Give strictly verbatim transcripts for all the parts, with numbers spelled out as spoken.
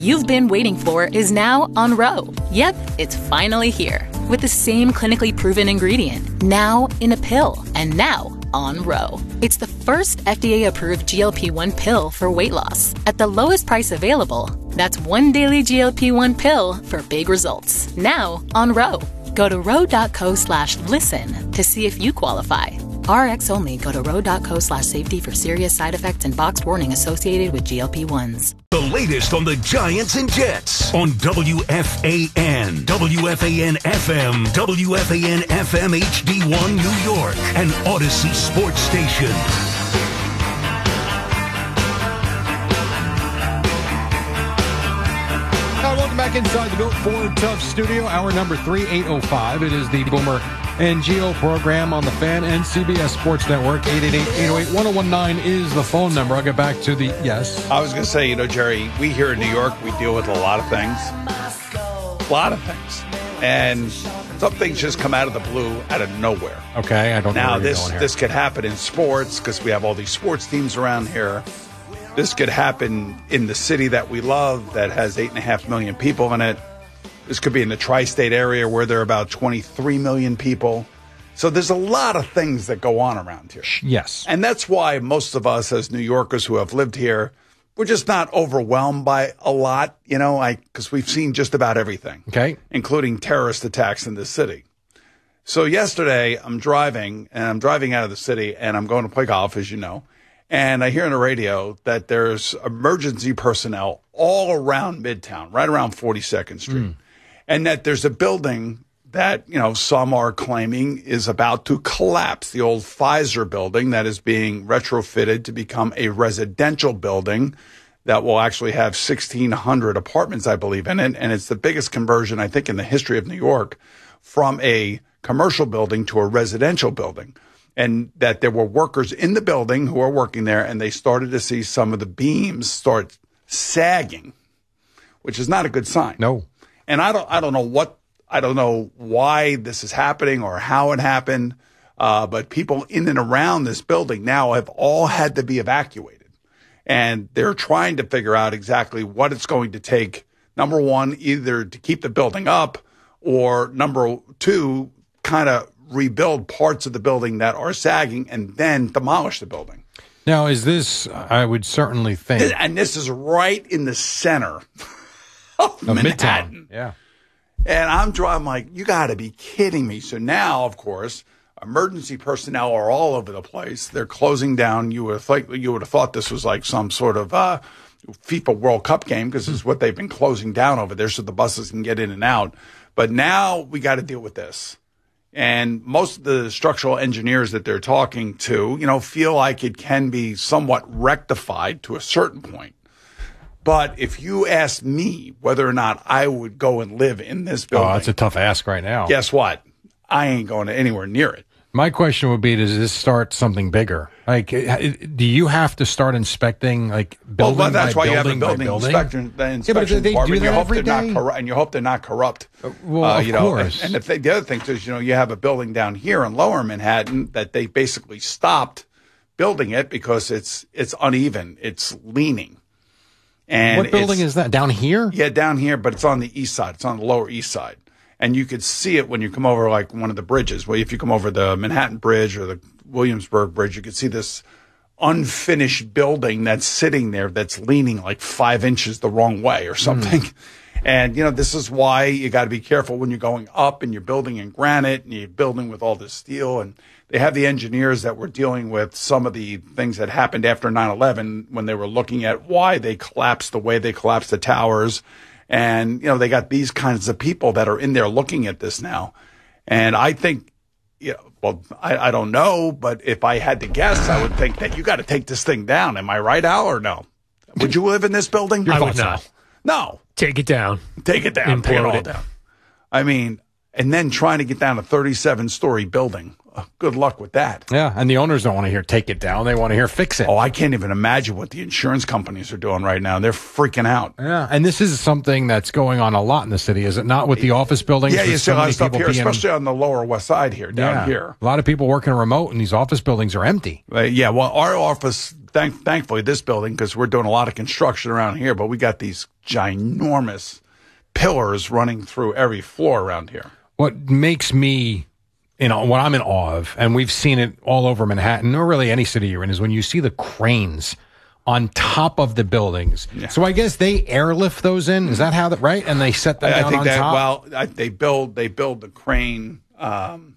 you've been waiting for is now on Ro. Yep, it's finally here. With the same clinically proven ingredient, now in a pill, and now on Ro. It's the first F D A-approved G L P one pill for weight loss at the lowest price available. That's one daily G L P one pill for big results. Now on Ro. Go to ro.co slash listen to see if you qualify. R X only. Go to ro.co slash safety for serious side effects and boxed warning associated with G L P ones. The latest on the Giants and Jets on W F A N, W F A N F M, W F A N F M H D one New York, and Odyssey Sports Station. Hi, welcome back inside the Built Ford Tough Studio, hour number three, eight oh five. It is the Boomer and Geo program on the Fan and C B S Sports Network. eight eight eight, eight oh eight, one oh one nine is the phone number. I'll get back to the, yes. I was going to say, you know, Jerry, we here in New York, we deal with a lot of things. A lot of things. And some things just come out of the blue, out of nowhere. Okay, I don't know now, where you're this going here. this could happen in sports because we have all these sports teams around here. This could happen in the city that we love that has eight and a half million people in it. This could be in the tri-state area where there are about twenty-three million people. So there's a lot of things that go on around here. Yes. And that's why most of us as New Yorkers who have lived here, we're just not overwhelmed by a lot, you know, I because we've seen just about everything. Okay. Including terrorist attacks in this city. So yesterday I'm driving, and I'm driving out of the city, and I'm going to play golf, as you know. And I hear on the radio that there's emergency personnel all around Midtown, right around forty-second Street. Mm. And that there's a building that, you know, some are claiming is about to collapse, the old Pfizer building that is being retrofitted to become a residential building that will actually have sixteen hundred apartments, I believe, in it. And it's the biggest conversion, I think, in the history of New York from a commercial building to a residential building. And that there were workers in the building who are working there, and they started to see some of the beams start sagging, which is not a good sign. No. And I don't, I don't know what, I don't know why this is happening or how it happened, uh, but people in and around this building now have all had to be evacuated. And they're trying to figure out exactly what it's going to take, number one, either to keep the building up, or number two, kind of rebuild parts of the building that are sagging and then demolish the building. Now, is this, I would certainly think. And this is right in the center of of Manhattan. Midtown. Yeah. And I'm driving like, you got to be kidding me. So now, of course, emergency personnel are all over the place. They're closing down. You would have, like, you would have thought this was like some sort of uh, FIFA World Cup game, because this is what they've been closing down over there so the buses can get in and out. But now we got to deal with this. And most of the structural engineers that they're talking to, you know, feel like it can be somewhat rectified to a certain point. But if you ask me whether or not I would go and live in this building. Oh, that's a tough ask right now. Guess what? I ain't going to anywhere near it. My question would be, does this start something bigger? Like, do you have to start inspecting, like, building well, that's by why building you have a building by building? inspection, the inspection yeah, but they department. do that you hope every they're day? not corrupt, and you hope they're not corrupt. Uh, well, uh, of you know, course. And, and if they, the other thing is, you know, you have a building down here in Lower Manhattan that they basically stopped building it because it's it's uneven, it's leaning. And what building is that? Down here? Yeah, down here, but it's on the east side. It's on the Lower East Side. And you could see it when you come over, like, one of the bridges. Well, if you come over the Manhattan Bridge or the Williamsburg Bridge, you could see this unfinished building that's sitting there that's leaning like five inches the wrong way or something. Mm. And, you know, this is why you got to be careful when you're going up and you're building in granite and you're building with all this steel. And they have the engineers that were dealing with some of the things that happened after nine eleven when they were looking at why they collapsed the way they collapsed the towers. And, you know, they got these kinds of people that are in there looking at this now. And I think, you know, well, I, I don't know, but if I had to guess, I would think that you got to take this thing down. Am I right, Al, or no? Would you live in this building? I would not. No. Take it down. Take it down. Take it all it. down. I mean, and then trying to get down a thirty-seven story building. Uh, good luck with that. Yeah, and the owners don't want to hear take it down. They want to hear fix it. Oh, I can't even imagine what the insurance companies are doing right now. They're freaking out. Yeah, and this is something that's going on a lot in the city, is it not, with the office buildings? Yeah, you see so a lot many of stuff people here, being, especially on the Lower West Side here, down yeah, here. A lot of people working remote, and these office buildings are empty. Uh, yeah, well, our office thank, thankfully, this building, because we're doing a lot of construction around here, but we got these ginormous pillars running through every floor around here. What makes me, you know, what I'm in awe of, and we've seen it all over Manhattan, or really any city you're in, is when you see the cranes on top of the buildings. Yeah. So I guess they airlift those in. Is that how that right? And they set them I, down I think on that, top. Well, I, they build they build the crane um,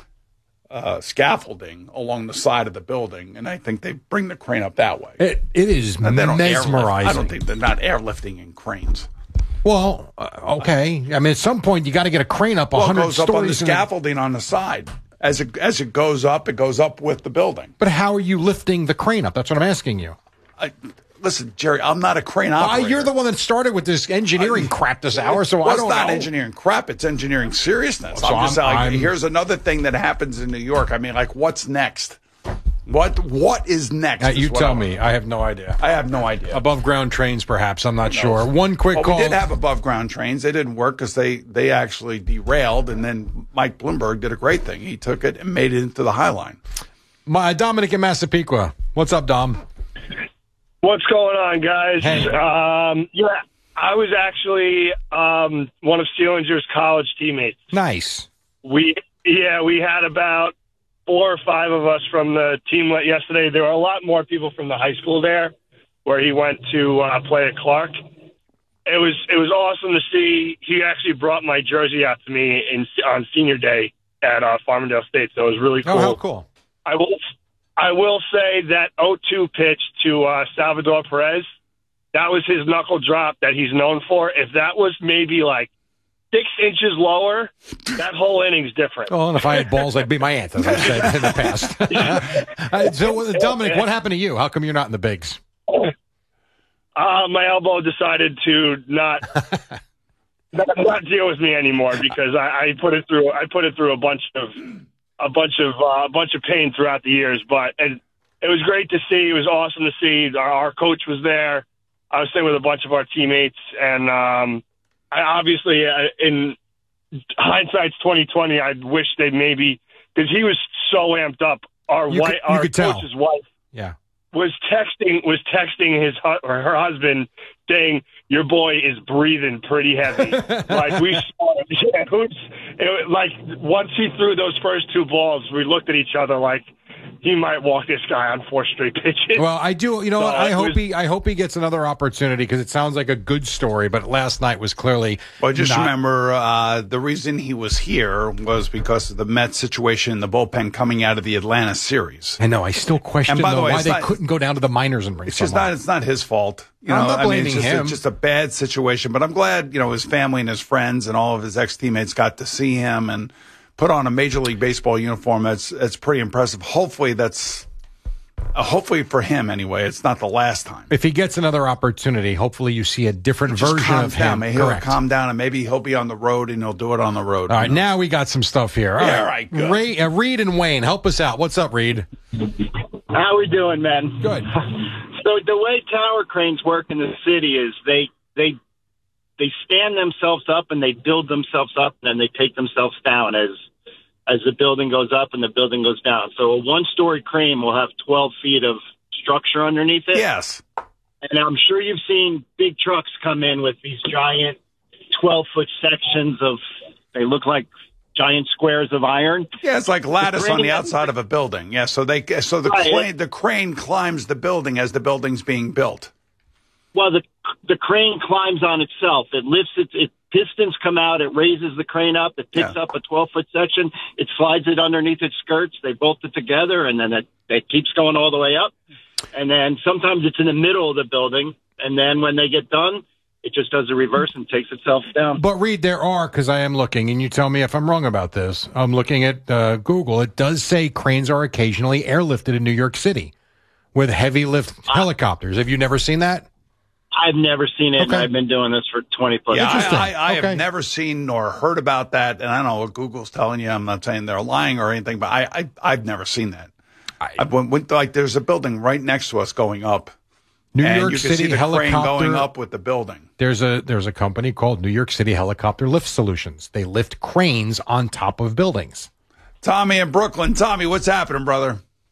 uh, scaffolding along the side of the building, and I think they bring the crane up that way. It it is and they don't mesmerizing. Airlift. I don't think they're not airlifting in cranes. Well, uh, okay. I mean, at some point you got to get a crane up well, one hundred it goes up on the stories. scaffolding on the side. As it as it goes up, it goes up with the building. But how are you lifting the crane up? That's what I'm asking you. I, listen, Jerry, I'm not a crane operator. Well, you're the one that started with this engineering I, crap this hour, so well, I don't it's not know. engineering crap. It's engineering seriousness. So I'm just I'm, like, I'm, here's another thing that happens in New York. I mean, like, what's next? What What is next? Uh, is you what tell I me. I have no idea. I have no idea. Above ground trains, perhaps. I'm not sure. One quick well, call. We did have above ground trains. They didn't work because they, they actually derailed, and then Mike Bloomberg did a great thing. He took it and made it into the High Line. My Dominic in Massapequa. What's up, Dom? What's going on, guys? Hey. Um, yeah, I was actually um, one of Steelinger's college teammates. Nice. We yeah, we had about four or five of us from the team yesterday. There were a lot more people from the high school there, where he went to uh, play at Clark. It was it was awesome to see. He actually brought my jersey out to me in, on senior day at uh, Farmingdale State, so it was really cool. Oh, how cool! I will I will say that oh two pitch to uh, Salvador Perez, that was his knuckle drop that he's known for. If that was maybe like six inches lower, that whole inning's different. Well, and if I had balls, I'd be my aunt, as I said in the past. uh, so, Dominic, what happened to you? How come you're not in the bigs? Uh, my elbow decided to not, not not deal with me anymore because I, I put it through. I put it through a bunch of a bunch of uh, a bunch of pain throughout the years. But and it was great to see. It was awesome to see. Our, our coach was there. I was staying with a bunch of our teammates, and um, I obviously, uh, in hindsight's twenty twenty, I wish they maybe because he was so amped up. Our you wife, could, you our could tell. coach's wife, yeah, was texting was texting his hu- or her husband saying, "Your boy is breathing pretty heavy." Like we saw, yeah, who's, it, like once he threw those first two balls, we looked at each other like he might walk this guy on four straight pitches. Well, I do. You know, so what? I hope was, he. I hope he gets another opportunity because it sounds like a good story. But last night was clearly. Well, just not- remember uh, the reason he was here was because of the Mets situation in the bullpen coming out of the Atlanta series. I know. I still question by the though, way, why it's they not- couldn't go down to the minors and bring It's just someone. not. It's not his fault. You I'm know, not I mean, blaming it's just, him. It's just a bad situation. But I'm glad, you know, his family and his friends and all of his ex teammates got to see him and put on a Major League Baseball uniform. That's that's pretty impressive. Hopefully, that's uh, hopefully for him anyway. It's not the last time. If he gets another opportunity, hopefully you see a different Just version calm of down. him. Maybe he'll Correct. calm down and maybe he'll be on the road and he'll do it on the road. All right, now we got some stuff here. All Yeah, right, all right, good. Ray, uh, Reed and Wayne, help us out. What's up, Reed? How we doing, man? Good. So the way tower cranes work in the city is they they they stand themselves up and they build themselves up and then they take themselves down as as the building goes up and the building goes down. So a one-story crane will have twelve feet of structure underneath it. Yes. And I'm sure you've seen big trucks come in with these giant twelve-foot sections of, they look like giant squares of iron. Yeah, it's like lattice crane on the has- outside of a building. Yeah, so they so the Right. crane the crane climbs the building as the building's being built. Well, the the crane climbs on itself. It lifts it. It pistons come out. It raises the crane up. It picks Yeah. up a twelve-foot section. It slides it underneath its skirts. They bolt it together, and then it, it keeps going all the way up. And then sometimes it's in the middle of the building. And then when they get done, it just does a reverse and takes itself down. But Reed, there are, because I am looking, and you tell me if I'm wrong about this. I'm looking at uh, Google. It does say cranes are occasionally airlifted in New York City with heavy lift helicopters. Have you never seen that? I've never seen it, and Okay. I've been doing this for twenty plus Yeah, years. Interesting. I, I, I Okay. have never seen nor heard about that, and I don't know what Google's telling you. I'm not saying they're lying or anything, but I, I I've never seen that. I- I went, went like there's a building right next to us going up, New and York you can City see the helicopter. crane going up with the building. There's a there's a company called New York City Helicopter Lift Solutions. They lift cranes on top of buildings. Tommy in Brooklyn. Tommy, what's happening, brother?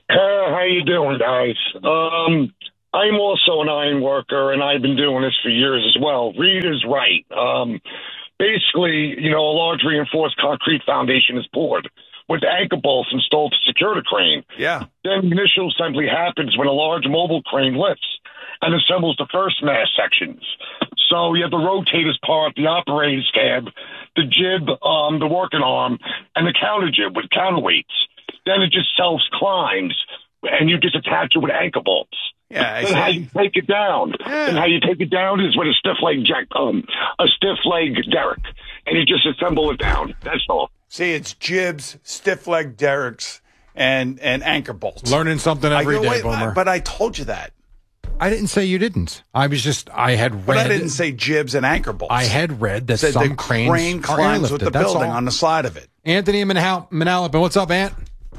Uh, how you doing, guys? Um, I'm also an iron worker, and I've been doing this for years as well. Reed is right. Um, basically, you know, a large reinforced concrete foundation is poured with anchor bolts installed to secure the crane. Yeah. Then initial assembly happens when a large mobile crane lifts and assembles the first mass sections. So you have the rotators part, the operator's cab, the jib, um, the working arm, and the counter jib with counterweights. Then it just self-climbs, and you just attach it with anchor bolts. Yeah, Then how you take it down. Yeah. And how you take it down is with a stiff leg jack, um, a stiff leg derrick, and you just assemble it down. That's all. See, it's jibs, stiff leg derricks, and and anchor bolts. Learning something every I, day, wait, Boomer. But I told you that. I didn't say you didn't. I was just, I had read. But I didn't say jibs and anchor bolts. I had read that I said some the cranes crane are climbs with airlifted. the That's building all. on the side of it. Anthony in Manal- Manalapan. What's up, Ant?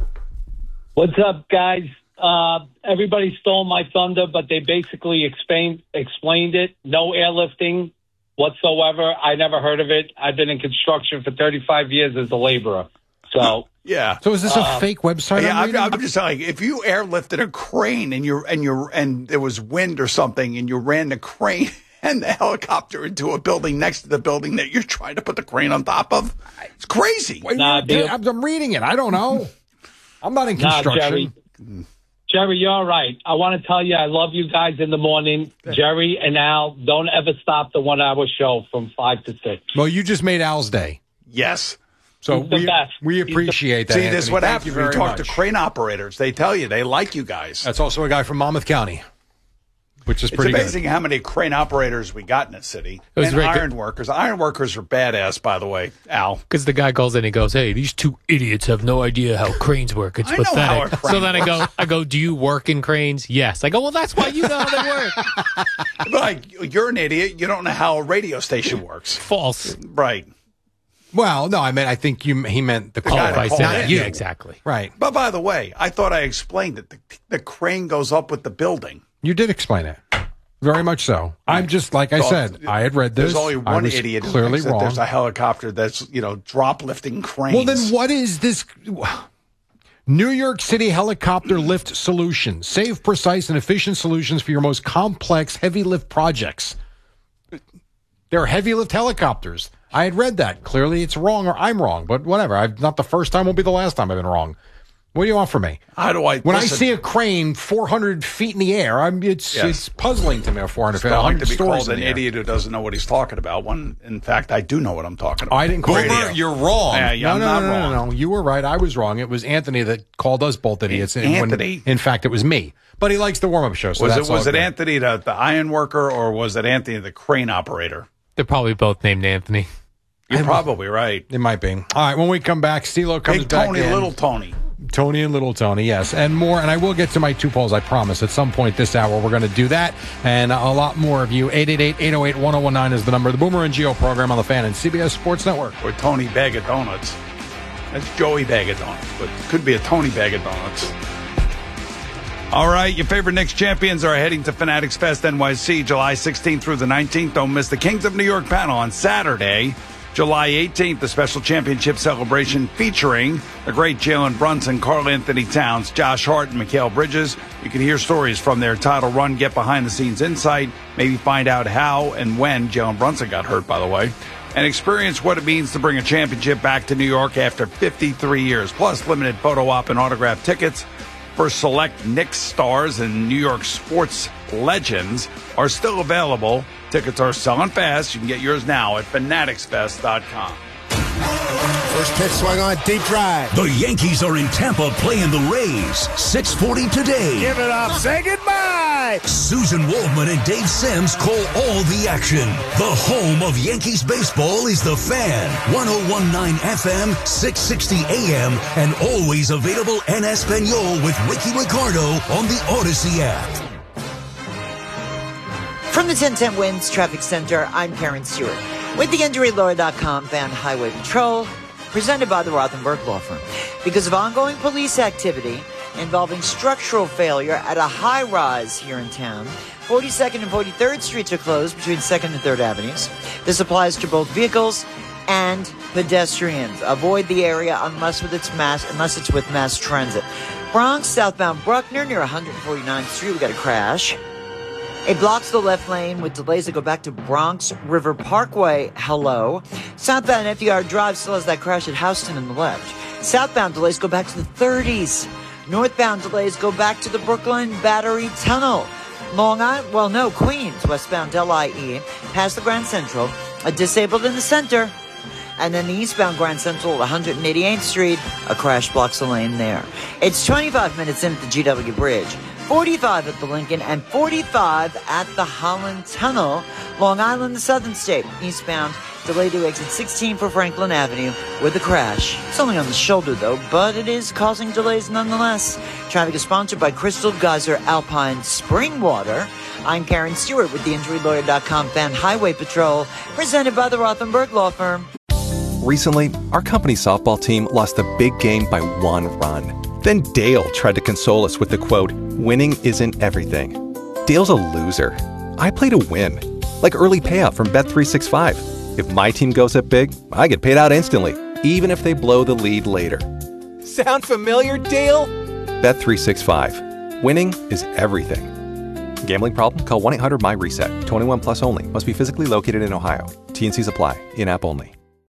What's up, guys? Uh, everybody stole my thunder, but they basically explained explained it. No airlifting whatsoever. I never heard of it. I've been in construction for thirty-five years as a laborer. So Yeah. So is this a Um, fake website? Yeah, I'm I'm, reading? I'm just saying, if you airlifted a crane and you and you and there was wind or something, and you ran the crane and the helicopter into a building next to the building that you're trying to put the crane on top of, it's crazy. Wait, Nah, wait, deal. I'm I'm reading it. I don't know. I'm not in Nah, construction. Jerry. Jerry, you're all right. I want to tell you, I love you guys in the morning. Jerry and Al, don't ever stop the one-hour show from five to six. Well, you just made Al's day. Yes. So He's the we, best. we He's the- appreciate that. See, Anthony. this is what Thank happens you when you very talk much. to crane operators. They tell you they like you guys. That's also a guy from Monmouth County, which is It's pretty amazing good. how many crane operators we got in the city. It was And very good. iron workers. Iron workers are badass, by the way, Al. Because the guy calls in and he goes, "Hey, these two idiots have no idea how cranes work. It's I know pathetic." how a crane So then I go, "I go, do you work in cranes?" Yes. I go, "Well, that's why you know how they work." Like, you're an idiot. You don't know how a radio station works. False. Right. Well, no, I mean, I think you. He meant the guy call. that I called said, in. yeah, exactly. Right. But by the way, I thought I explained it. The, the crane goes up with the building. You did explain it. Very much so. I'm just like I So, said. I had read this. There's only I one was idiot who clearly thinks that wrong. there's a helicopter that's, you know, drop lifting cranes. Well, then what is this? New York City Helicopter Lift Solutions. Safe, precise, and efficient solutions for your most complex heavy lift projects. They're heavy lift helicopters. I had read that. Clearly it's wrong or I'm wrong, but whatever. I've not the first time, won't be the last time I've been wrong. What do you want from me? How do I? When listen, I see a crane four hundred feet in the air, I'm, it's Yes. it's puzzling to me. four hundred feet, I like one hundred to be stories called in an the air. idiot who doesn't know what he's talking about. When in fact, I do know what I'm talking about. I didn't call Radio. Boomer, you're wrong. Yeah, yeah, no, I'm no, not no, no, wrong. no, no. You were right. I was wrong. It was Anthony that called us both idiots. and when- Anthony. in fact, it was me. But he likes the warm-up show. So Was that's it was all it good. Anthony the, the iron worker or was it Anthony the crane operator? They're probably both named Anthony. You're probably right. It might be. All right, when we come back, Stilo comes Big back Tony, in. little Tony. Tony and Little Tony, yes, and more. And I will get to my two polls, I promise. At some point this hour, we're going to do that. And a lot more of you. eight eight eight, eight oh eight, one oh one nine is the number. The Boomer and Geo program on the Fan and C B S Sports Network. Or Tony Bag of Donuts. That's Joey Bag of Donuts, but it could be a Tony Bag of Donuts. All right, your favorite Knicks champions are heading to Fanatics Fest N Y C July sixteenth through the nineteenth. Don't miss the Kings of New York panel on Saturday, July eighteenth, the special championship celebration featuring the great Jalen Brunson, Karl Anthony Towns, Josh Hart, and Mikal Bridges. You can hear stories from their title run, get behind-the-scenes insight, maybe find out how and when Jalen Brunson got hurt, by the way, and experience what it means to bring a championship back to New York after fifty-three years, plus limited photo op and autograph tickets for select Knicks stars and New York sports legends are still available. Tickets are selling fast. You can get yours now at fanatics fest dot com. First pitch swung on, deep drive. The Yankees are in Tampa playing the Rays. six forty today. Give it up, say goodbye. Susan Waldman and Dave Sims call all the action. The home of Yankees baseball is The Fan. one oh one point nine F M, six sixty A M, and always available en Espanol with Ricky Ricardo on the Odyssey app. From the ten ten Winds Traffic Center, I'm Karen Stewart with the injury lawyer dot com Van Highway Patrol, presented by the Rothenberg Law Firm. Because of ongoing police activity involving structural failure at a high-rise here in town, forty-second and forty-third Streets are closed between second and third Avenues. This applies to both vehicles and pedestrians. Avoid the area unless with its mass, unless it's with mass transit. Bronx, southbound Bruckner near one forty-ninth Street, we got a crash. It blocks the left lane with delays that go back to Bronx River Parkway. Hello. Southbound F D R Drive still has that crash at Houston in the left. Southbound delays go back to the thirties. Northbound delays go back to the Brooklyn Battery Tunnel. Long Island, well, no, Queens, westbound L I E, past the Grand Central, a disabled in the center. And then the eastbound Grand Central at one eighty-eighth Street, a crash blocks the lane there. It's twenty-five minutes in at the G W Bridge, forty-five at the Lincoln, and forty-five at the Holland Tunnel. Long Island, the southern state, eastbound, delayed to exit sixteen for Franklin Avenue with a crash. It's only on the shoulder, though, but it is causing delays nonetheless. Traffic is sponsored by Crystal Geyser Alpine Spring Water. I'm Karen Stewart with the Injury Lawyer dot com Fan Highway Patrol, presented by the Rothenberg Law Firm. Recently, our company softball team lost a big game by one run. Then Dale tried to console us with the quote, "Winning isn't everything." Dale's a loser. I play to win. Like early payout from Bet three sixty-five. If my team goes up big, I get paid out instantly, even if they blow the lead later. Sound familiar, Dale? Bet three sixty-five. Winning is everything. Gambling problem? Call one eight hundred M Y reset. twenty-one plus only. Must be physically located in Ohio. T and Cs apply. In-app only.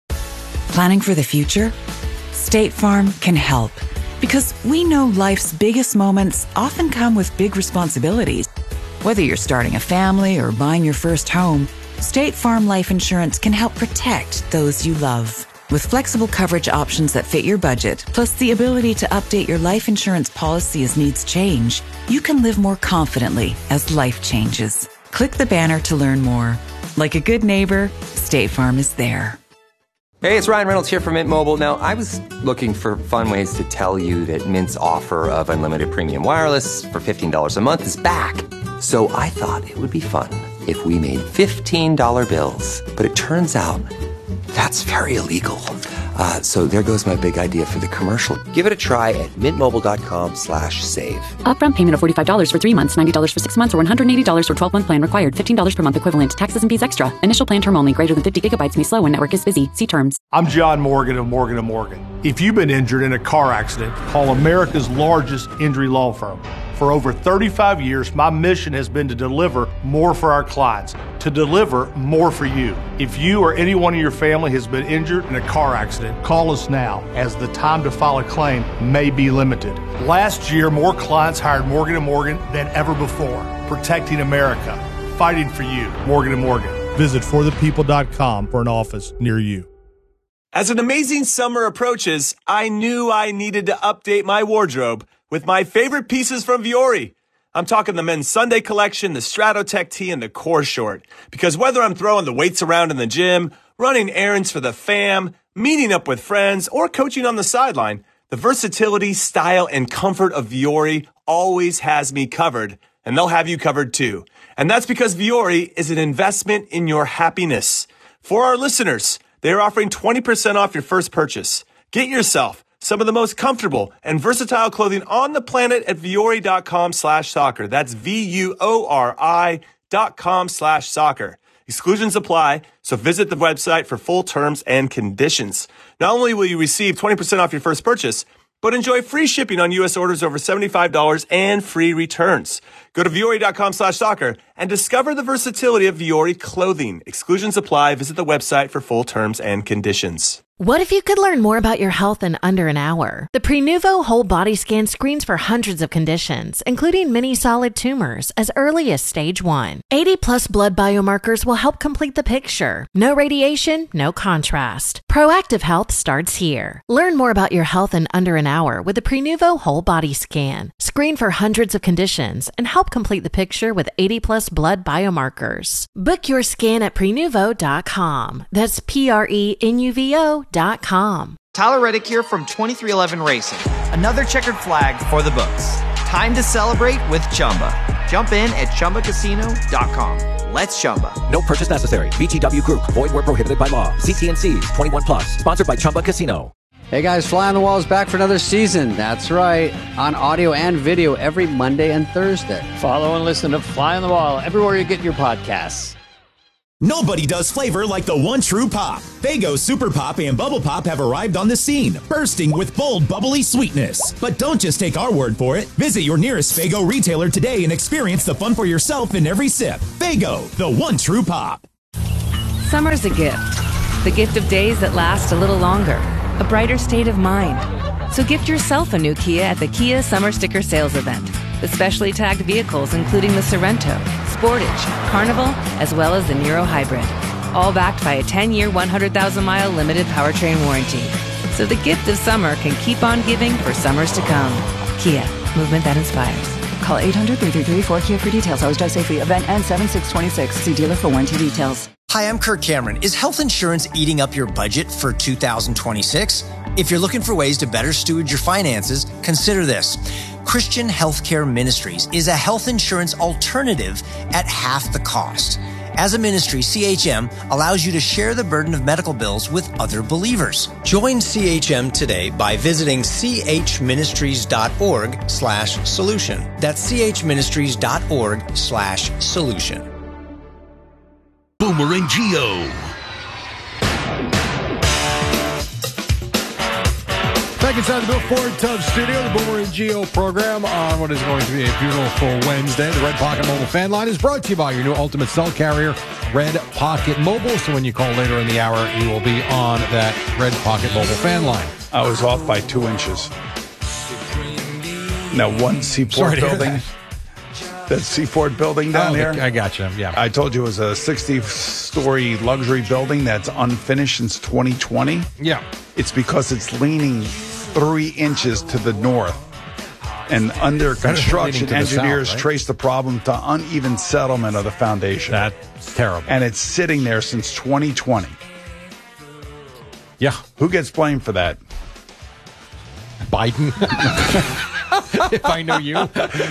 Planning for the future? State Farm can help. Because we know life's biggest moments often come with big responsibilities. Whether you're starting a family or buying your first home, State Farm Life Insurance can help protect those you love. With flexible coverage options that fit your budget, plus the ability to update your life insurance policy as needs change, you can live more confidently as life changes. Click the banner to learn more. Like a good neighbor, State Farm is there. Hey, it's Ryan Reynolds here from Mint Mobile. Now, I was looking for fun ways to tell you that Mint's offer of unlimited premium wireless for fifteen dollars a month is back. So I thought it would be fun if we made fifteen dollar bills. But it turns out that's very illegal. Uh, so there goes my big idea for the commercial. Give it a try at mintmobile.com slash save. Upfront payment of forty-five dollars for three months, ninety dollars for six months, or one hundred eighty dollars for twelve-month plan required. fifteen dollars per month equivalent. Taxes and fees extra. Initial plan term only. Greater than fifty gigabytes may slow when network is busy. See terms. I'm John Morgan of Morgan and Morgan. If you've been injured in a car accident, call America's largest injury law firm. For over thirty-five years, my mission has been to deliver more for our clients, to deliver more for you. If you or anyone in your family has been injured in a car accident, call us now, as the time to file a claim may be limited. Last year, more clients hired Morgan and Morgan than ever before, protecting America, fighting for you. Morgan and Morgan. Visit for the people dot com for an office near you. As an amazing summer approaches, I knew I needed to update my wardrobe with my favorite pieces from Vuori. I'm talking the men's Sunday collection, the Stratotech tee, and the core short. Because whether I'm throwing the weights around in the gym, running errands for the fam, meeting up with friends, or coaching on the sideline, the versatility, style, and comfort of Vuori always has me covered, and they'll have you covered too. And that's because Vuori is an investment in your happiness. For our listeners, they are offering twenty percent off your first purchase. Get yourself some of the most comfortable and versatile clothing on the planet at Vuori.com slash soccer. That's V-U-O-R-I dot com slash soccer. Exclusions apply, so visit the website for full terms and conditions. Not only will you receive twenty percent off your first purchase, but enjoy free shipping on U S orders over seventy-five dollars and free returns. Go to Vuori.com slash soccer and discover the versatility of Vuori clothing. Exclusions apply. Visit the website for full terms and conditions. What if you could learn more about your health in under an hour? The Prenuvo Whole Body Scan screens for hundreds of conditions, including many solid tumors, as early as stage one. eighty plus blood biomarkers will help complete the picture. No radiation, no contrast. Proactive health starts here. Learn more about your health in under an hour with the Prenuvo Whole Body Scan. Screen for hundreds of conditions and help complete the picture with eighty plus blood biomarkers. Book your scan at prenuvo dot com. That's P R E N U V O dot com. Tyler Reddick here from twenty-three eleven Racing. Another checkered flag for the books. Time to celebrate with Chumba. Jump in at chumba casino dot com. Let's Chumba. No purchase necessary. V G W Group. Void where prohibited by law. See T and C's. twenty-one plus. Sponsored by Chumba Casino. Hey guys, Fly on the Wall is back for another season. That's right. On audio and video every Monday and Thursday. Follow and listen to Fly on the Wall everywhere you get your podcasts. Nobody does flavor like the one true pop. Faygo Super Pop and Bubble Pop have arrived on the scene, bursting with bold, bubbly sweetness. But don't just take our word for it. Visit your nearest Faygo retailer today and experience the fun for yourself in every sip. Faygo, the one true pop. Summer's a gift. The gift of days that last a little longer. A brighter state of mind. So gift yourself a new Kia at the Kia Summer Sticker Sales Event. With specially tagged vehicles including the Sorrento, Sportage, Carnival, as well as the Niro Hybrid. All backed by a ten-year, one hundred thousand mile limited powertrain warranty. So the gift of summer can keep on giving for summers to come. Kia, movement that inspires. Call eight hundred, three three three, four Kia for details. Always drive safely. Event ends seven six twenty-six. See dealer for warranty details. Hi, I'm Kirk Cameron. Is health insurance eating up your budget for two thousand twenty-six? If you're looking for ways to better steward your finances, consider this. Christian Healthcare Ministries is a health insurance alternative at half the cost. As a ministry, C H M allows you to share the burden of medical bills with other believers. Join C H M today by visiting chministries.org slash solution. That's chministries.org slash solution. Boomer and Geo. Back inside the Bill Ford Tub Studio, the Boomer and Geo program on what is going to be a beautiful Wednesday. The Red Pocket Mobile Fan Line is brought to you by your new ultimate cell carrier, Red Pocket Mobile. So when you call later in the hour, you will be on that Red Pocket Mobile Fan Line. I was off by two inches. Now, one Seaport Sorry to hear building. that. That Seaport building down Oh, here. I got you. Yeah. I told you it was a sixty-story luxury building that's unfinished since twenty twenty. Yeah. It's because it's leaning three inches to the north. And under Better than construction, leaning to the engineers south, right? trace the problem to uneven settlement of the foundation. That's terrible. And it's sitting there since twenty twenty. Yeah. Who gets blamed for that? Biden. If I know you. No,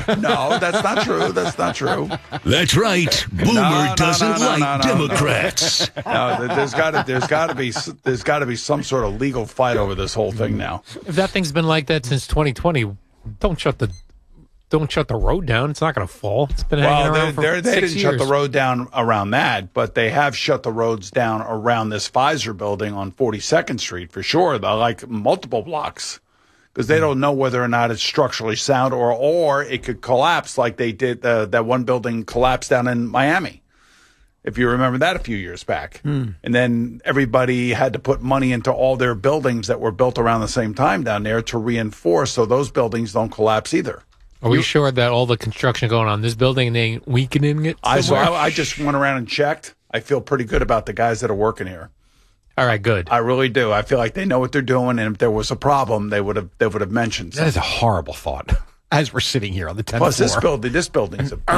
that's not true. That's not true. That's right. Boomer No, no, doesn't no, no, like no, no, Democrats. No, there- there's got to there's got to be there's got to be some sort of legal fight over this whole thing now. If that thing's been like that since twenty twenty, don't shut the don't shut the road down. It's not going to fall. It's been hanging Well, around they're, for they're, they six didn't years. shut the road down around that, but they have shut the roads down around this Pfizer building on forty-second Street for sure. They're like multiple blocks. Because they don't know whether or not it's structurally sound, or or it could collapse like they did. Uh, that one building collapsed down in Miami, if you remember that a few years back. Hmm. And then everybody had to put money into all their buildings that were built around the same time down there to reinforce so those buildings don't collapse either. Are we sure that all the construction going on in this building, they ain't weakening it I, so somewhere? I, I just went around and checked. I feel pretty good about the guys that are working here. All right, good. I really do. I feel like they know what they're doing, and if there was a problem, they would have they would have mentioned something. That is a horrible thought. As we're sitting here on the tenth Plus, floor. this building, this building's a beast.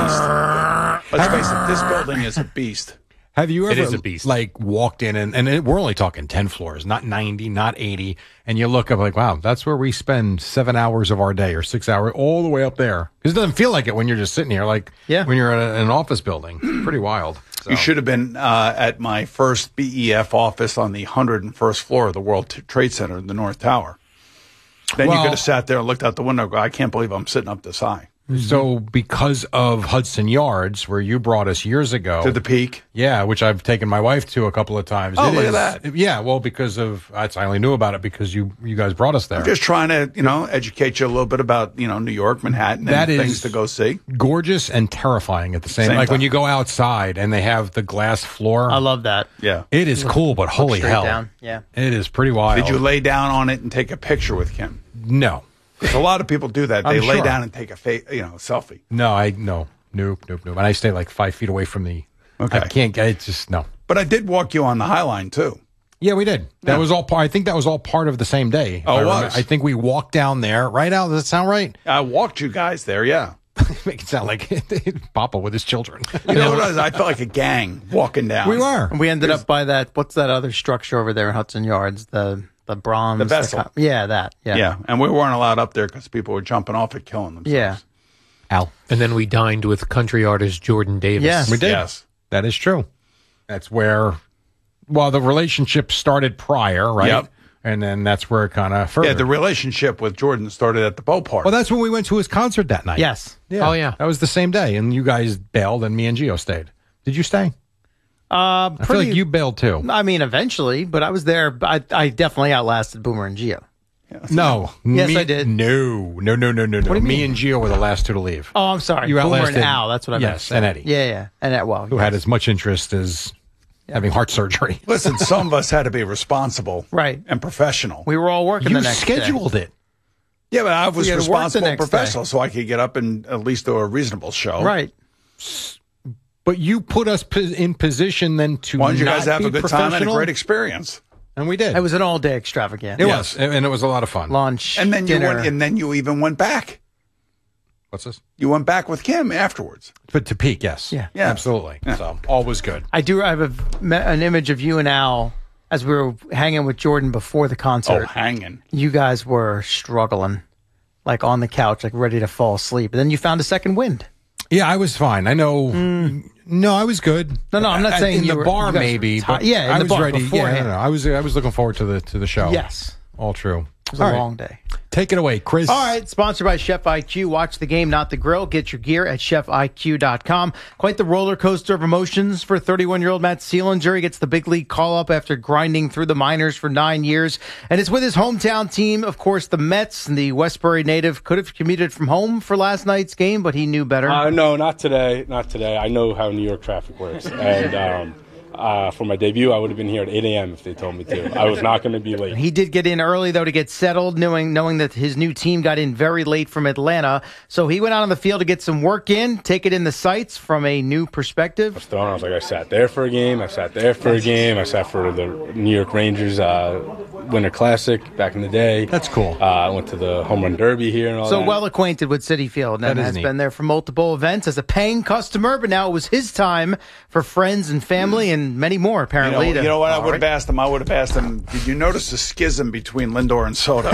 Let's face it, this building is a beast. Have you It ever is a beast. like walked in and, and it, we're only talking ten floors, not ninety, not eighty, and you look up like, wow, that's where we spend seven hours of our day or six hours all the way up there. Because it doesn't feel like it when you're just sitting here, like Yeah. when you're at a, an office building. Pretty wild. So. You should have been uh, at my first B E F office on the one hundred first floor of the World Trade Center in the North Tower. Then you Well- could have sat there and looked out the window and go, I can't believe I'm sitting up this high. So because of Hudson Yards, where you brought us years ago. To the peak? Yeah, which I've taken my wife to a couple of times. Oh, It look is- at that. Yeah, well, because of, I only knew about it because you you guys brought us there. I'm just trying to, you know, educate you a little bit about, you know, New York, Manhattan, and That is- things to go see. Gorgeous and terrifying at the same, Same like when time. you go outside and they have the glass floor. I love that. Yeah. It is cool, but holy straight hell. down, yeah. It is pretty wild. Did you lay down on it and take a picture with Kim? No. Because a lot of people do that. They I'm lay sure. down and take a fa- you know selfie. No, I no. Nope, nope, nope. And I stay like five feet away from the Okay. I can't get it just no. But I did walk you on the High Line too. Yeah, we did. That Yeah. was all part I think that was all part of the same day. if Oh, I it remember. was? I think we walked down there, right out. Does that sound right? I walked you guys there. Yeah. Make it sound like Papa with his children. You know what it was? I felt like a gang walking down. We were. And we ended up by that. What's that other structure over there in Hudson Yards? The the bronze. The vessel. co- yeah, that. Yeah. Yeah. And we weren't allowed up there because people were jumping off it, killing themselves. Yeah. Al. And then we dined with country artist Jordan Davis. Yes. We did. Yes. That is true. That's where well, the relationship started prior, right? Yep. And then that's where it kind of further. Yeah, the relationship with Jordan started at the Bow Party. Well, that's when we went to his concert that night. Yes. Yeah. Oh, yeah. That was the same day, and you guys bailed, and me and Gio stayed. Did you stay? Uh, I feel like you bailed too. I mean, eventually, but I was there. I, I definitely outlasted Boomer and Gio. No. Yes, me, I did. No, no, no, no, no, no. What do you Me mean? and Gio were the last two to leave. Oh, I'm sorry. You Boomer outlasted and Al. That's what I meant. Yes, and Eddie. Yeah, yeah. And Ed, well, Who had as much interest as having heart surgery. Listen, some of us had to be responsible, right, and professional. We were all working You the next day. scheduled it. Yeah, but I was We had to work the responsible and next professional, day. so I could get up and at least do a reasonable show. Right. But you put us pos- in position then to Why don't you not guys have be a good time and a professional? great experience? And we did. It was an all-day extravaganza. It was, and and it was a lot of fun. Lunch, And then dinner. you went, and then you even went back. What's this? You went back with Kim afterwards. But to peak, yes. Yeah. Yeah. Absolutely. So all was good. I do have a, an image of you and Al as we were hanging with Jordan before the concert. Oh, hanging. You guys were struggling, like on the couch, like ready to fall asleep. And then you found a second wind. Yeah, I was fine. I know. No, I was good. No, no, I'm not At- saying in you the were- bar you guys were maybe. ti- but yeah, in I the was bar ready. Yeah, beforehand. no, no, I was. I was looking forward to the to the show. Yes. all true. It was All a right. long day. Take it away, Chris. All right, sponsored by Chef I Q. Watch the game, not the grill. Get your gear at chef I Q dot com. Quite the roller coaster of emotions for thirty-one-year-old Matt Seelinger. He gets the big league call-up after grinding through the minors for nine years. And it's with his hometown team, of course, the Mets. And the Westbury native could have commuted from home for last night's game, but he knew better. Uh, no, not today. Not today. I know how New York traffic works. And um, uh, for my debut, I would have been here at eight a.m. if they told me to. I was not going to be late. He did get in early, though, to get settled, knowing knowing that his new team got in very late from Atlanta. So he went out on the field to get some work in, take it in the sights from a new perspective. Thrown, I was like, I sat there for a game. I sat there for a game. I sat for the New York Rangers uh, Winter Classic back in the day. That's cool. Uh, I went to the Home Run Derby here and all So that. well acquainted with Citi Field and That is has neat. been there for multiple events as a paying customer, but now it was his time for friends and family and many more, You apparently. know, to- you know what I All would have right. asked him? I would have asked him, did you notice the schism between Lindor and Soto?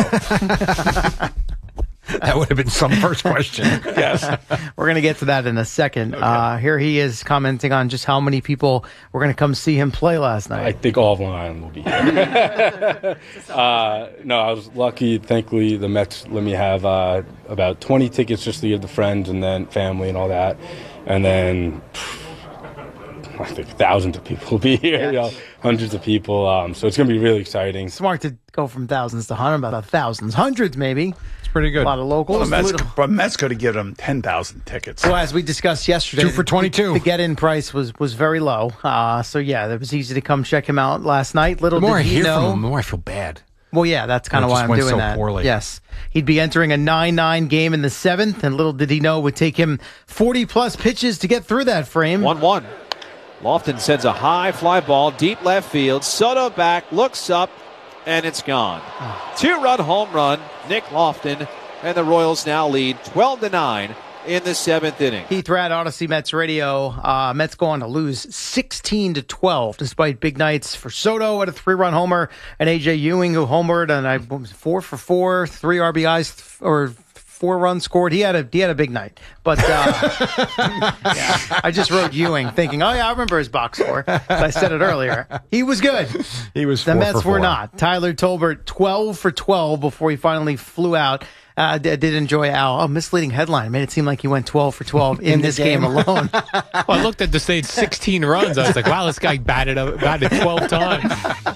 That would have been some first question. Yes. We're going to get to that in a second. Uh, here he is commenting on just how many people were going to come see him play last night. I think all of Long Island will be here. uh, no, I was lucky. Thankfully, the Mets let me have uh, about twenty tickets just to give the friends and then family and all that. And then pff, I think thousands of people will be here, you know, hundreds of people. Um, so it's going to be really exciting. Smart to go from thousands to hundreds, about thousands, hundreds maybe. It's pretty good. A lot of Well, locals. the Mets, little- but Mets could have given him ten thousand tickets. Well, as we discussed yesterday, Two for twenty-two. The, the get-in price was was very low. Uh, so yeah, it was easy to come check him out last night. Little The more I did he hear know. from him, the more I feel bad. Well, yeah, that's kind It of why just I'm went doing so that. poorly. Yes, he'd be entering a nine nine game in the seventh, and little did he know it would take him forty plus pitches to get through that frame. one one. Lofton sends a high fly ball deep left field. Soto back, looks up, and it's gone. Two-run home run, Nick Lofton, and the Royals now lead twelve to nine in the seventh inning. Heath Rad, Odyssey Mets Radio. Uh, Mets go on to lose sixteen to twelve, despite big nights for Soto at a three-run homer, and A J Ewing who homered, and I was four for four, three R B Is th- or four runs scored. He had a he had a big night, but uh, yeah, I just wrote Ewing, thinking, oh yeah, I remember his box score. I said it earlier. He was good. He was The four Mets for were four. not. Tyler Tolbert, twelve for twelve before he finally flew out. Uh, I did enjoy Al. Oh, misleading headline. It made it seem like he went twelve for twelve in, In the this game, game. alone. Well, I looked at the stage sixteen runs. I was like, wow, this guy batted up, batted twelve times.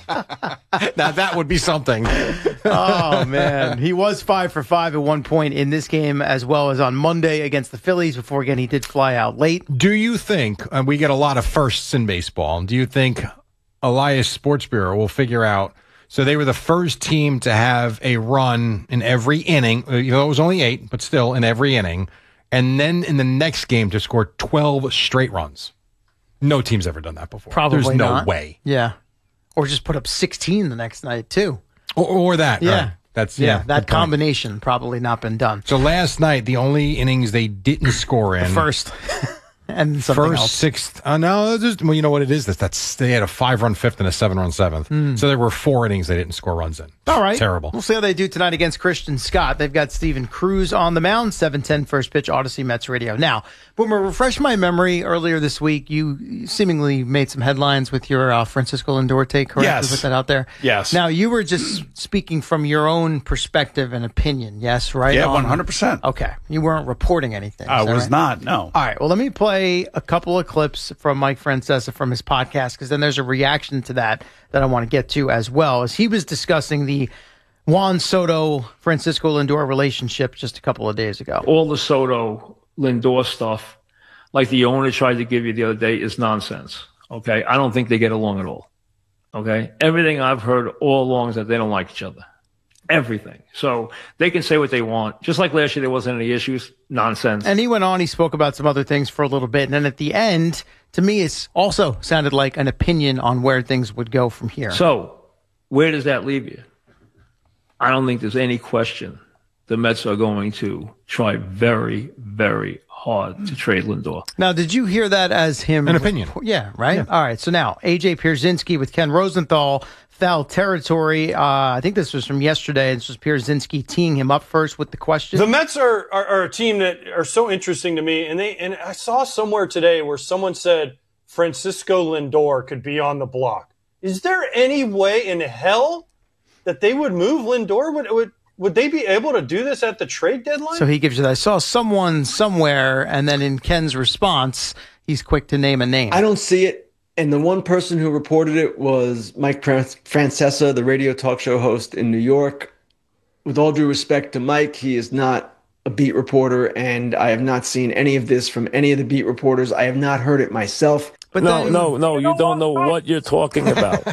Now that would be something. Oh, man. He was five for five at one point in this game, as well as on Monday against the Phillies, before, again, he did fly out late. Do you think, and we get a lot of firsts in baseball, do you think Elias Sports Bureau will figure out, so they were the first team to have a run in every inning, uh, you know, it was only eight, but still in every inning, and then in the next game to score twelve straight runs? No team's ever done that before. Probably There's no not. way. Yeah. Or just put up sixteen the next night, too. Or, or that. Yeah. right. That's Yeah, yeah, that good point. combination probably not been done. So last night, the only innings they didn't score in. The first. And something First, else. sixth. Uh, no, it's just, well, you know what it is? That's, that's they had a five-run fifth and a seven-run seventh. So there were four innings they didn't score runs in. All right. Terrible. We'll see how they do tonight against Christian Scott. They've got Steven Cruz on the mound, seven ten first pitch, Odyssey Mets Radio. Now, Boomer, refresh my memory. Earlier this week, you seemingly made some headlines with your uh, Francisco Lindor take, correct? Yes. We put that out there? Yes. Now, you were just speaking from your own perspective and opinion, yes, right? Yeah, On- one hundred percent. Okay. You weren't reporting anything. I is that was right? not, no. All right. Well, let me play play a couple of clips from Mike Francesa from his podcast, because then there's a reaction to that that I want to get to as well, as he was discussing the Juan Soto, Francisco Lindor relationship just a couple of days ago. All the Soto Lindor stuff, like the owner tried to give you the other day, is nonsense. Okay, I don't think they get along at all. Okay, everything I've heard all along is that they don't like each other. Everything. So they can say what they want. Just like last year, there wasn't any issues. Nonsense. And he went on, he spoke about some other things for a little bit. And then at the end, to me, it's also sounded like an opinion on where things would go from here. So where does that leave you? I don't think there's any question the Mets are going to try very, very hard to trade Lindor. Now, did you hear that as him? An opinion. Yeah, right? Yeah. All right. So now, A J Pierzynski with Ken Rosenthal, foul territory. Uh, I think this was from yesterday. This was Pierzynski teeing him up first with the question. The Mets are, are, are a team that are so interesting to me. And they and I saw somewhere today where someone said Francisco Lindor could be on the block. Is there any way in hell that they would move Lindor? Would, would, would they be able to do this at the trade deadline? So he gives you that. I saw someone somewhere, and then in Ken's response, he's quick to name a name. I don't see it. And the one person who reported it was Mike Francesa, the radio talk show host in New York. With all due respect to Mike, he is not a beat reporter, and I have not seen any of this from any of the beat reporters. I have not heard it myself. But no, then, no, no, you don't know what you're talking about.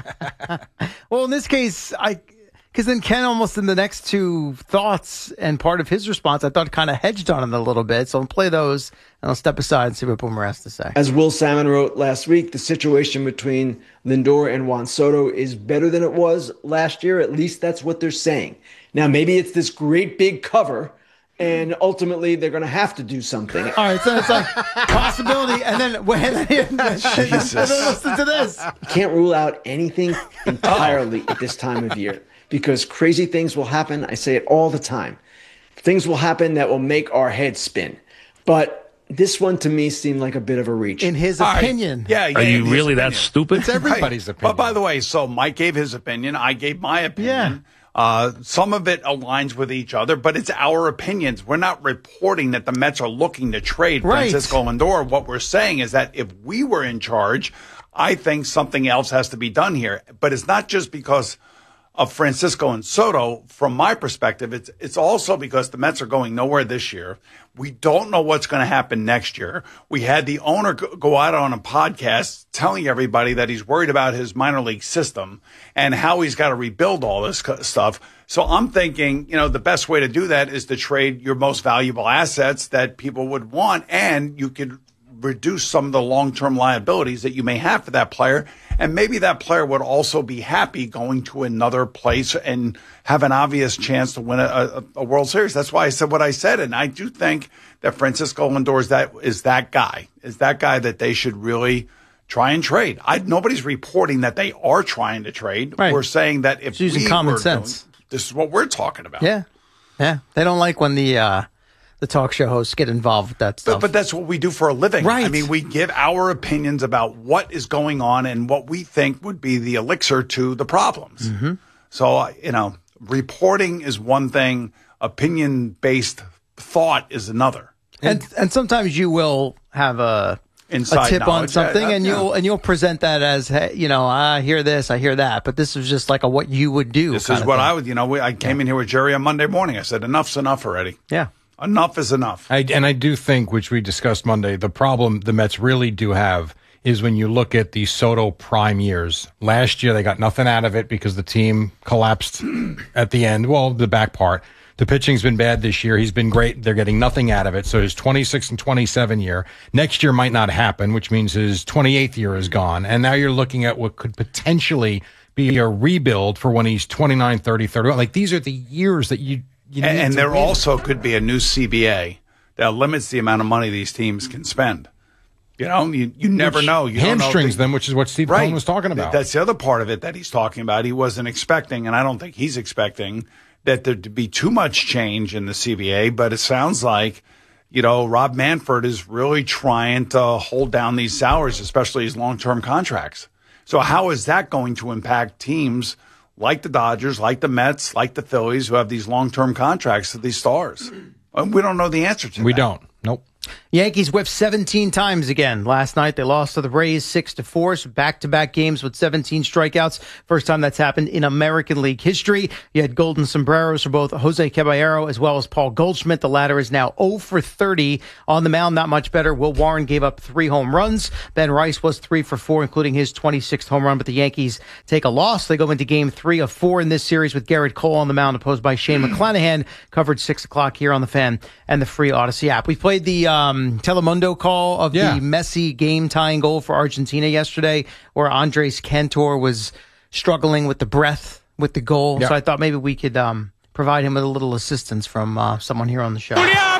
Well, in this case, I because then Ken almost in the next two thoughts and part of his response, I thought kind of hedged on it a little bit. So I'll play those and I'll step aside and see what Boomer has to say. As Will Salmon wrote last week, the situation between Lindor and Juan Soto is better than it was last year. At least that's what they're saying. Now, maybe it's this great big cover, and ultimately they're going to have to do something. All right, so it's like possibility, and then, and then, and then listen to this. You can't rule out anything entirely at this time of year, because crazy things will happen. I say it all the time. Things will happen that will make our heads spin. But this one to me seemed like a bit of a reach. In his opinion. Right. Yeah, yeah. Are you really opinion. that stupid? It's everybody's right. opinion. But by the way, so Mike gave his opinion. I gave my opinion. Yeah. Uh, some of it aligns with each other, but it's our opinions. We're not reporting that the Mets are looking to trade Right. Francisco Lindor. What we're saying is that if we were in charge, I think something else has to be done here. But it's not just because of Francisco and Soto. From my perspective, it's it's also because the Mets are going nowhere this year. We don't know what's going to happen next year. We had the owner go out on a podcast telling everybody that he's worried about his minor league system and how he's got to rebuild all this stuff. So I'm thinking, you know, the best way to do that is to trade your most valuable assets that people would want, and you could reduce some of the long-term liabilities that you may have for that player. And maybe that player would also be happy going to another place and have an obvious chance to win a, a, a World Series. That's why I said what I said. And I do think that Francisco Lindor is that, is that guy, is that guy that they should really try and trade. I, nobody's reporting that they are trying to trade. Right. We're saying that if It's using we common were sense. doing, this is what we're talking about. Yeah. Yeah. They don't like when the, uh, the talk show hosts get involved with that stuff. But, but that's what we do for a living. Right. I mean, we give our opinions about what is going on and what we think would be the elixir to the problems. Mm-hmm. So, uh, you know, reporting is one thing. Opinion-based thought is another. And and sometimes you will have a, Inside a tip on knowledge. something, Yeah, and yeah. you'll and you'll present that as, hey, you know, I hear this, I hear that. But this is just like a what you would do. This kind is of what thing. I would, you know, we, I came in here with Jerry on Monday morning. I said, enough's enough already. Yeah. Enough is enough. I, and I do think, which we discussed Monday, the problem the Mets really do have is when you look at the Soto prime years. Last year, they got nothing out of it because the team collapsed at the end. Well, the back part. The pitching's been bad this year. He's been great. They're getting nothing out of it. So his twenty-six and twenty-seven year. Next year might not happen, which means his twenty-eighth year is gone. And now you're looking at what could potentially be a rebuild for when he's twenty-nine, thirty, thirty-one. Like, these are the years that you, you And, need and to there win. also could be a new C B A that limits the amount of money these teams can spend. You know, you, you never Which know. You don't know if hamstrings they- them, which is what Steve Right. Cohen was talking about. That's the other part of it that he's talking about. He wasn't expecting, and I don't think he's expecting, that there to be too much change in the C B A. But it sounds like, you know, Rob Manfred is really trying to hold down these salaries, especially these long-term contracts. So how is that going to impact teams like the Dodgers, like the Mets, like the Phillies, who have these long-term contracts to these stars? And we don't know the answer to We that. don't. Nope. Yankees whiffed seventeen times again last night. They lost to the Rays six to four, so back-to-back games with seventeen strikeouts. First time that's happened in American League history. You had golden sombreros for both Jose Caballero as well as Paul Goldschmidt. The latter is now oh for thirty on the mound. Not much better. Will Warren gave up three home runs. Ben Rice was three for four, including his twenty-sixth home run. But the Yankees take a loss. They go into game three of four in this series with Garrett Cole on the mound, opposed by Shane McClanahan. Covered six o'clock here on the Fan and the free Odyssey app. We played the um, Telemundo call of Yeah. the Messi game-tying goal for Argentina yesterday, where Andres Cantor was struggling with the breath with the goal. Yeah. So I thought maybe we could um, provide him with a little assistance from uh, someone here on the show.